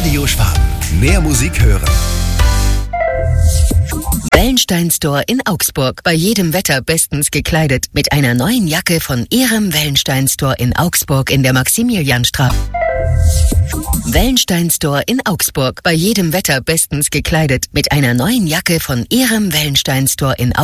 Radio Schwaben. Mehr Musik hören. Wellenstein Store in Augsburg. Bei jedem Wetter bestens gekleidet. Mit einer neuen Jacke von Ihrem Wellenstein Store in Augsburg in der Maximilianstraße. Wellenstein Store in Augsburg. Bei jedem Wetter bestens gekleidet. Mit einer neuen Jacke von Ihrem Wellenstein Store in Augsburg.